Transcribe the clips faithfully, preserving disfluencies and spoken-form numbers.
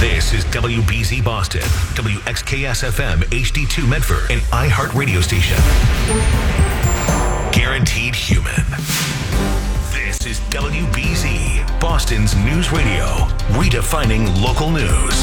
This is W B Z Boston, W X K S F M H D two Medford, an iHeart radio station. Guaranteed human. This is W B Z, Boston's news radio, redefining local news.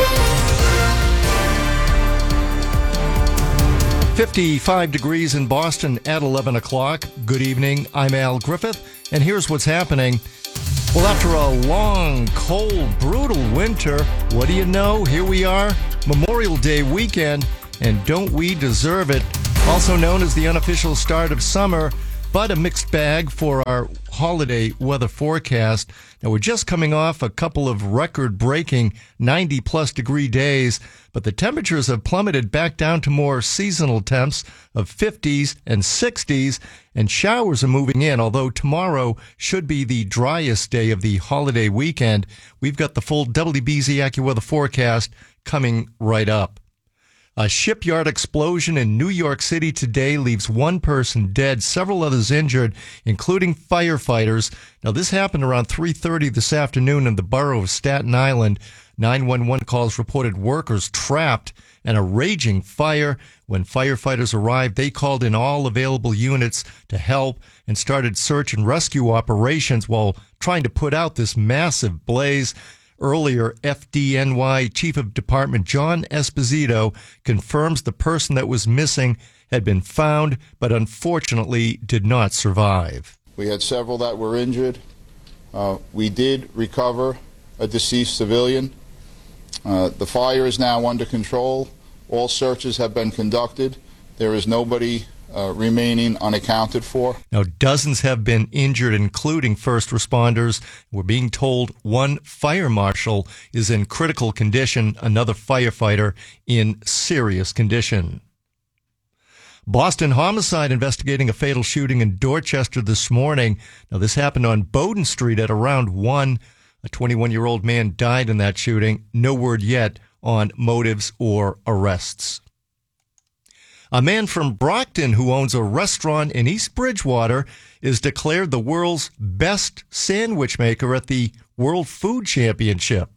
fifty-five degrees in Boston at eleven o'clock. Good evening. I'm Al Griffith, and here's what's happening. Well, after a long, cold, brutal winter, what do you know? Here we are, Memorial Day weekend, and don't we deserve it? Also known as the unofficial start of summer, but a mixed bag for our holiday weather forecast. Now, we're just coming off a couple of record-breaking ninety-plus degree days, but the temperatures have plummeted back down to more seasonal temps of fifties and sixties, and showers are moving in, although tomorrow should be the driest day of the holiday weekend. We've got the full W B Z AccuWeather forecast coming right up. A shipyard explosion in New York City today leaves one person dead, several others injured, including firefighters. Now, this happened around three thirty this afternoon in the borough of Staten Island. nine one one calls reported workers trapped in a raging fire. When firefighters arrived, they called in all available units to help and started search and rescue operations while trying to put out this massive blaze. Earlier, F D N Y Chief of Department John Esposito confirms the person that was missing had been found, but unfortunately did not survive. We had several that were injured. Uh, we did recover a deceased civilian. Uh, the fire is now under control. All searches have been conducted. There is nobody Uh, remaining unaccounted for. Now, dozens have been injured, including first responders. We're being told one fire marshal is in critical condition, another firefighter in serious condition. Boston homicide investigating a fatal shooting in Dorchester this morning. Now, this happened on Bowden Street at around one. A twenty-one-year-old man died in that shooting. No word yet on motives or arrests. A man from Brockton who owns a restaurant in East Bridgewater is declared the world's best sandwich maker at the World Food Championship.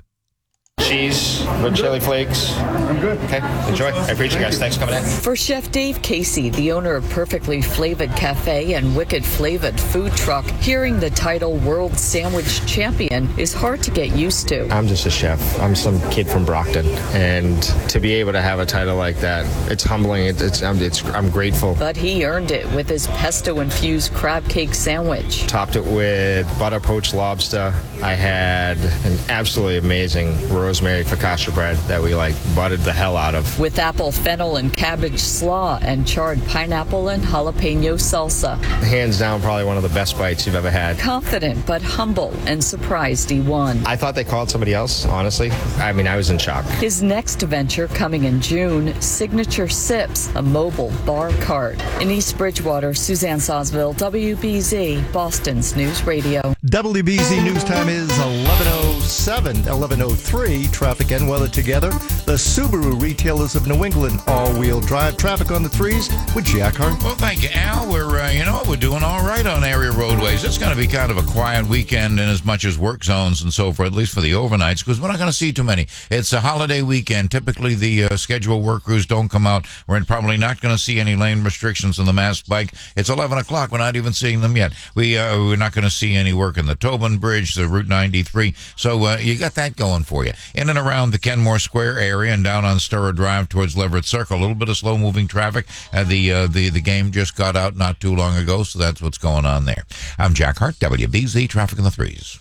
Cheese with chili flakes. I'm good. Okay, enjoy. I appreciate you guys. Thanks for coming in. For Chef Dave Casey, the owner of Perfectly Flavored Cafe and Wicked Flavored Food Truck, hearing the title World Sandwich Champion is hard to get used to. I'm just a chef. I'm some kid from Brockton, and to be able to have a title like that, it's humbling. It, it's, I'm, it's, I'm grateful. But he earned it with his pesto-infused crab cake sandwich. Topped it with butter poached lobster. I had an absolutely amazing rosemary focaccia bread that we like buttered the hell out of. With apple, fennel, and cabbage slaw and charred pineapple and jalapeno salsa. Hands down, probably one of the best bites you've ever had. Confident but humble and surprised he won. I thought they called somebody else, honestly. I mean, I was in shock. His next venture coming in June, Signature Sips, a mobile bar cart. In East Bridgewater, Suzanne Sosville, W B Z, Boston's News Radio. W B Z News Time is eleven oh seven, eleven oh three. Traffic and weather together. The Subaru retailers of New England all-wheel drive traffic on the threes with Jack Hart. Well, thank you, Al. We're, uh, you know, we're doing all right on area roadways. It's going to be kind of a quiet weekend in as much as work zones and so forth, at least for the overnights, because we're not going to see too many. It's a holiday weekend. Typically, the uh, scheduled work crews don't come out. We're probably not going to see any lane restrictions on the Mass Bike. It's eleven o'clock. We're not even seeing them yet. We, uh, we're not going to see any work in the Tobin Bridge, the Route ninety-three. So uh, you got that going for you. In and around the Kenmore Square area and down on Sturrow Drive towards Leverett Circle, a little bit of slow-moving traffic. Uh, the, uh, the the game just got out not too long ago, so that's what's going on there. I'm Jack Hart, W B Z Traffic in the Threes.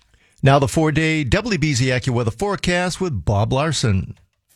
Now the four-day W B Z AccuWeather forecast with Bob Larson.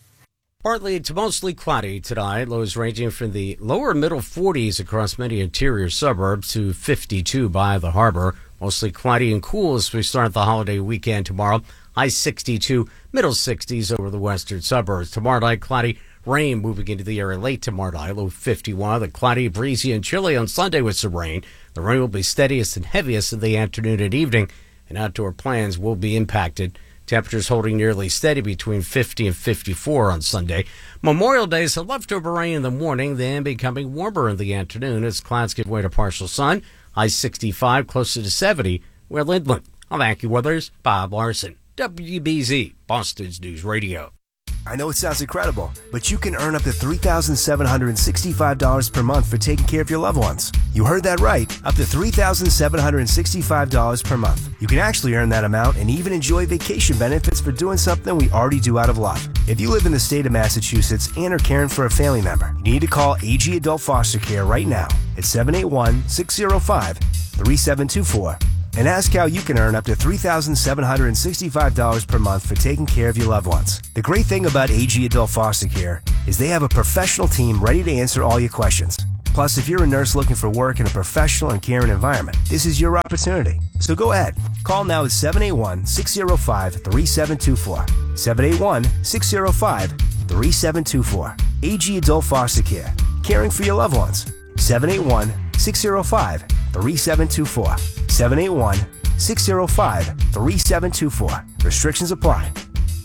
Partly to mostly cloudy tonight. Lows ranging from the lower middle forties across many interior suburbs to fifty-two by the harbor. Mostly cloudy and cool as we start the holiday weekend tomorrow. High sixty-two, middle sixties over the western suburbs. Tomorrow night, cloudy, rain moving into the area late tomorrow night. Low fifty-one. The cloudy, breezy, and chilly on Sunday with some rain. The rain will be steadiest and heaviest in the afternoon and evening, and outdoor plans will be impacted. Temperatures holding nearly steady between fifty and fifty-four on Sunday. Memorial Day, some leftover rain in the morning, then becoming warmer in the afternoon as clouds give way to partial sun. High sixty-five, closer to seventy. We're Lidland. I'm AccuWeather's Bob Larson. W B Z, Boston's News Radio. I know it sounds incredible, but you can earn up to three thousand seven hundred sixty-five dollars per month for taking care of your loved ones. You heard that right, up to three thousand seven hundred sixty-five dollars per month. You can actually earn that amount and even enjoy vacation benefits for doing something we already do out of love. If you live in the state of Massachusetts and are caring for a family member, you need to call A G Adult Foster Care right now at seven eight one, six zero five, three seven two four. And ask how you can earn up to three thousand seven hundred sixty-five dollars per month for taking care of your loved ones. The great thing about A G Adult Foster Care is they have a professional team ready to answer all your questions. Plus, if you're a nurse looking for work in a professional and caring environment, this is your opportunity. So go ahead. Call now at seven eight one, six zero five, three seven two four. seven eight one, six zero five, three seven two four. A G Adult Foster Care. Caring for your loved ones. seven eight one, six zero five, three seven two four. seven eight one, six zero five, three seven two four. Restrictions apply.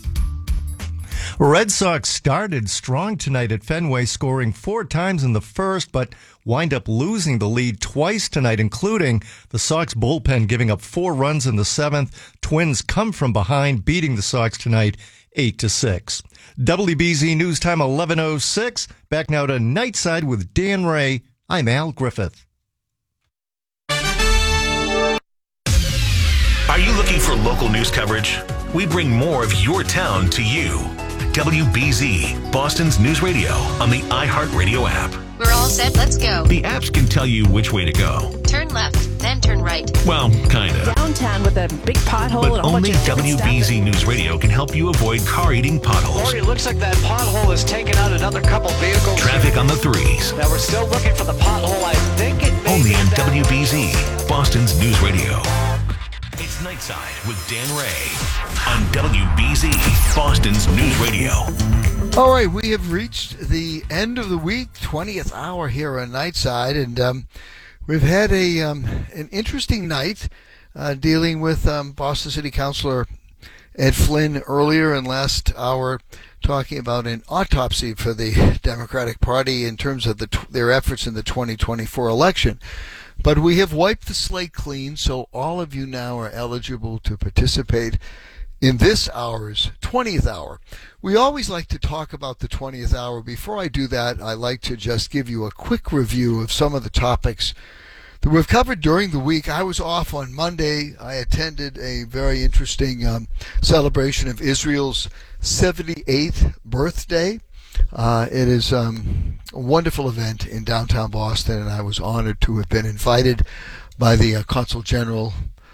Red Sox started strong tonight at Fenway, scoring four times in the first, but wind up losing the lead twice tonight, including the Sox bullpen giving up four runs in the seventh. Twins come from behind, beating the Sox tonight eight to six. W B Z News Time eleven oh six. Back now to Nightside with Dan Ray. I'm Al Griffith. Are you looking for local news coverage? We bring more of your town to you. W B Z, Boston's News Radio on the iHeartRadio app. We're all set. Let's go. The apps can tell you which way to go. Turn left, then turn right. Well, kinda. Downtown with a big pothole but and a whole only bunch of W B Z News Radio can help you avoid car-eating potholes. Lori, it looks like that pothole has taken out another couple vehicles. Traffic on the threes. Now we're still looking for the pothole. I think it may Only be on down. W B Z, Boston's News Radio. It's Nightside with Dan Ray on W B Z, Boston's News Radio. All right, we have reached the end of the week, twentieth hour here on Nightside, and um, we've had a um, an interesting night uh, dealing with um, Boston City Councilor Ed Flynn earlier in last hour, talking about an autopsy for the Democratic Party in terms of the t- their efforts in the twenty twenty-four election. But we have wiped the slate clean, so all of you now are eligible to participate in this hour's twentieth hour. We always like to talk about the twentieth hour. Before I do that, I like to just give you a quick review of some of the topics that we've covered during the week. I was off on Monday. I attended a very interesting um, celebration of Israel's seventy-eighth birthday. Uh, it is um, a wonderful event in downtown Boston, and I was honored to have been invited by the uh, Consul General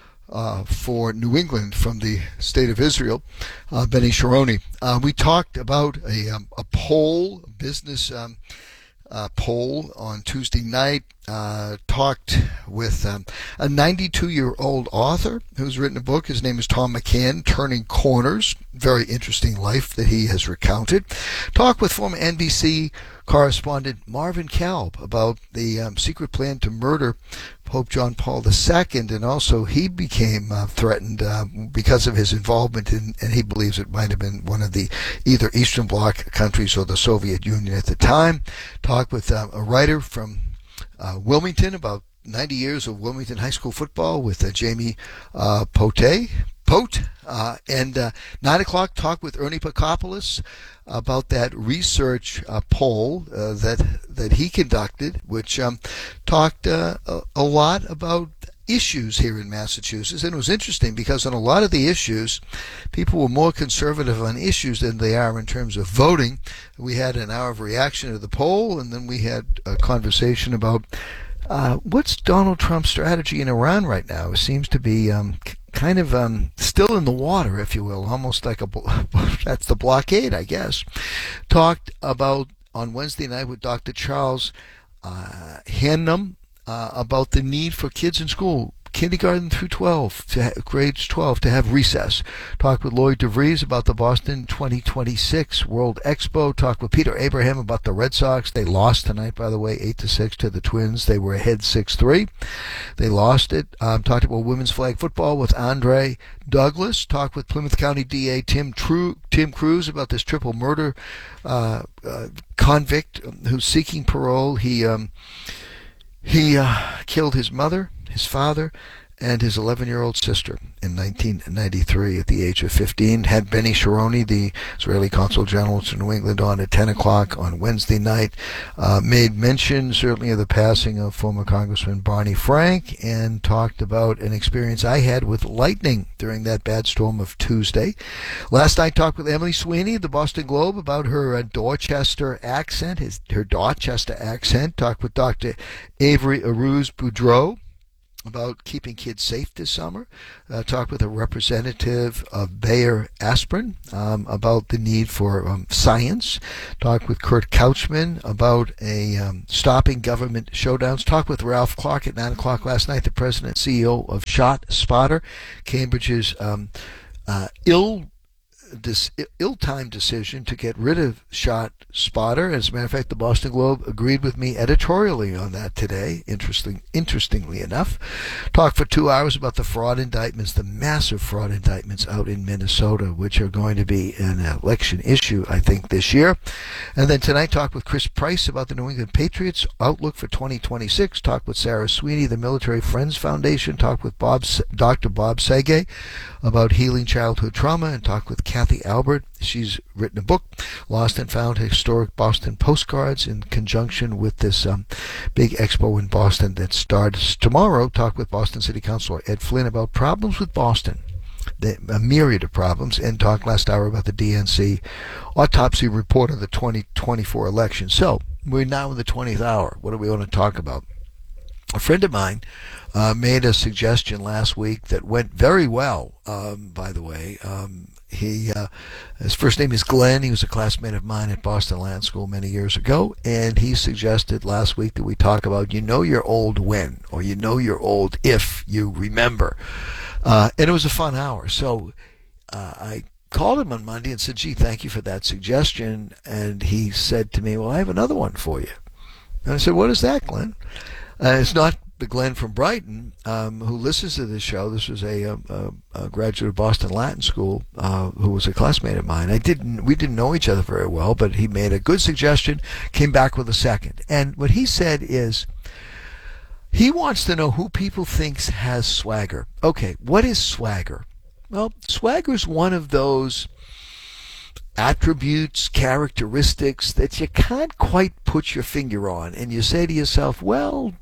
uh, for New England from the State of Israel, uh, Benny Sharoni. Uh, we talked about a, um, a poll, a business um, uh, poll on Tuesday night, uh, talked with um, a ninety-two-year-old author who's written a book. His name is Tom McCann, Turning Corners. Very interesting life that he has recounted. Talked with former N B C correspondent Marvin Kalb about the um, secret plan to murder Pope John Paul the Second, and also he became uh, threatened uh, because of his involvement in, and he believes it might have been one of the either Eastern Bloc countries or the Soviet Union at the time. Talked with uh, a writer from uh, Wilmington about ninety years of Wilmington High School football with uh, Jamie uh, Pote. Pote, uh, and uh, nine o'clock talk with Ernie Pakopoulos about that research uh, poll uh, that that he conducted, which um, talked uh, a, a lot about issues here in Massachusetts. And it was interesting because on a lot of the issues, people were more conservative on issues than they are in terms of voting. We had an hour of reaction to the poll, and then we had a conversation about uh, what's Donald Trump's strategy in Iran right now. It seems to be um, kind of um, still in the water, if you will, almost like a that's the blockade, I guess. Talked about on Wednesday night with Doctor Charles uh, Hannum uh, about the need for kids in school, kindergarten through twelve, to ha- grades twelve, to have recess. Talked with Lloyd DeVries about the Boston twenty twenty-six World Expo. Talked with Peter Abraham about the Red Sox. They lost tonight, by the way, eight to six to the Twins. They were ahead six three. They lost it. Um, talked about women's flag football with Andre Douglas. Talked with Plymouth County D A Tim True, Tim Cruz about this triple murder uh, uh, convict who's seeking parole. He um, he uh, killed his mother, his father, and his eleven-year-old sister in nineteen ninety-three at the age of fifteen. Had Benny Sharoni, the Israeli Consul General to New England, on at ten o'clock on Wednesday night. Uh, made mention, certainly, of the passing of former Congressman Barney Frank, and talked about an experience I had with lightning during that bad storm of Tuesday. Last night, talked with Emily Sweeney of the Boston Globe about her uh, Dorchester accent, his her Dorchester accent. Talked with Doctor Avery Aruz-Boudreau about keeping kids safe this summer. Uh, talked with a representative of Bayer Aspirin um, about the need for um, science. Talked with Kurt Couchman about a um, stopping government showdowns. Talked with Ralph Clark at nine o'clock last night, the president and C E O of Shot Spotter, Cambridge's um, uh, ill this ill-timed decision to get rid of Shot Spotter. As a matter of fact, the Boston Globe agreed with me editorially on that today, interesting, interestingly enough. Talked for two hours about the fraud indictments, the massive fraud indictments out in Minnesota, which are going to be an election issue, I think, this year. And then tonight, talked with Chris Price about the New England Patriots outlook for twenty twenty-six. Talked with Sarah Sweeney, the Military Friends Foundation. Talked with Bob, Doctor Bob Sege about healing childhood trauma, and talked with Kathy Albert. She's written a book, Lost and Found Historic Boston Postcards, in conjunction with this um, big expo in Boston that starts tomorrow. Talk with Boston City Councilor Ed Flynn about problems with Boston, the, a myriad of problems, and talked last hour about the D N C autopsy report of the twenty twenty-four election. So we're now in the twentieth hour. What do we want to talk about? A friend of mine uh, made a suggestion last week that went very well, um, by the way. Um, he, uh, his first name is Glenn. He was a classmate of mine at Boston Land School many years ago, and he suggested last week that we talk about you know you're old when, or you know you're old if you remember. Uh, and it was a fun hour. So uh, I called him on Monday and said, gee, thank you for that suggestion. And he said to me, well, I have another one for you. And I said, what is that, Glenn? Uh, it's not the Glenn from Brighton um, who listens to this show. This was a, a, a graduate of Boston Latin School uh, who was a classmate of mine. I didn't, we didn't know each other very well, but he made a good suggestion, came back with a second. And what he said is he wants to know who people thinks has swagger. Okay, what is swagger? Well, swagger is one of those attributes, characteristics that you can't quite put your finger on. And you say to yourself, well,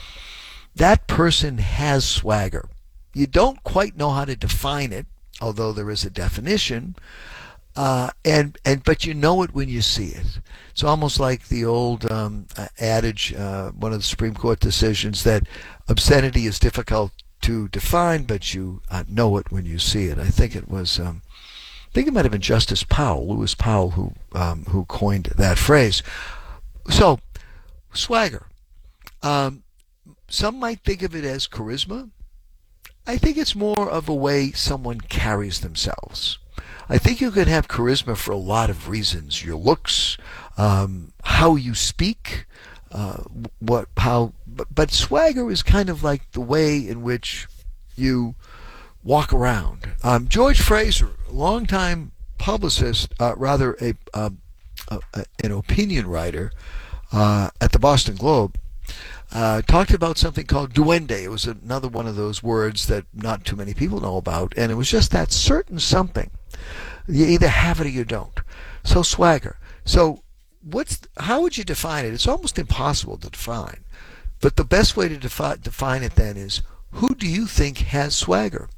that person has swagger. You don't quite know how to define it, although there is a definition, uh, and and but you know it when you see it. It's almost like the old um, adage, uh, one of the Supreme Court decisions, that obscenity is difficult to define, but you uh, know it when you see it. I think it was, um, I think it might have been Justice Powell, Lewis Powell, who um, who coined that phrase. So, swagger. Um, Some might think of it as charisma. I think it's more of a way someone carries themselves. I think you can have charisma for a lot of reasons. Your looks, um, how you speak, uh, what, how. But, but swagger is kind of like the way in which you walk around. Um, George Fraser, a longtime publicist, uh, rather a, uh, a an opinion writer uh, at the Boston Globe, Uh, talked about something called duende. It was another one of those words that not too many people know about, and it was just that certain something. You either have it or you don't. So swagger. So what's how would you define it? It's almost impossible to define. But the best way to defi- define it then is, who do you think has swagger?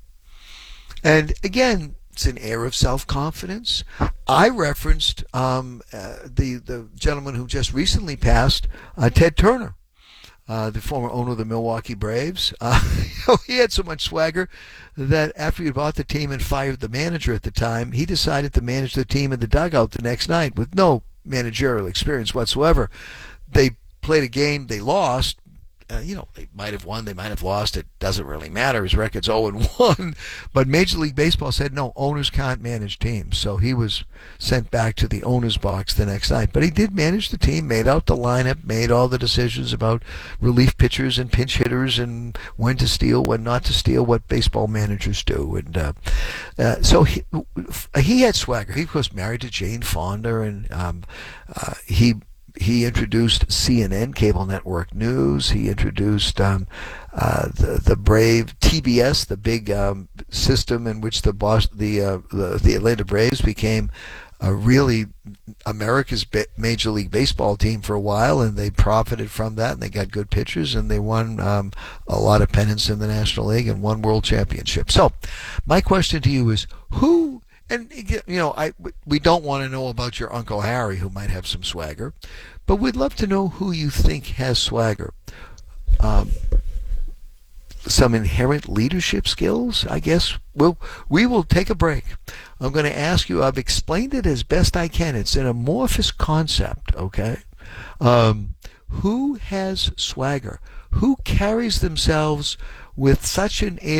And again, it's an air of self-confidence. I referenced um, uh, the, the gentleman who just recently passed, uh, Ted Turner. Uh, the former owner of the Milwaukee Braves. Uh, you know, he had so much swagger that after he bought the team and fired the manager at the time, he decided to manage the team in the dugout the next night with no managerial experience whatsoever. They played a game, they lost. Uh, you know, they might have won, they might have lost. It doesn't really matter. His record's oh and one. But Major League Baseball said, no, owners can't manage teams. So he was sent back to the owner's box the next night. But he did manage the team, made out the lineup, made all the decisions about relief pitchers and pinch hitters and when to steal, when not to steal, what baseball managers do. And uh, uh, so he, he had swagger. He was married to Jane Fonda, and um, uh, he he introduced C N N, Cable Network News. He introduced um, uh, the the Brave T B S, the big um, system in which the Bos- the, uh, the the Atlanta Braves became uh, really America's ba- Major League Baseball team for a while, and they profited from that, and they got good pitchers, and they won um, a lot of pennants in the National League and won world championships. So, my question to you is, who? And you know, I we don't want to know about your Uncle Harry, who might have some swagger, but we'd love to know who you think has swagger. Um, some inherent leadership skills, I guess. We'll, we will take a break. I'm going to ask you, I've explained it as best I can. It's an amorphous concept, okay? Um, who has swagger? Who carries themselves with such an air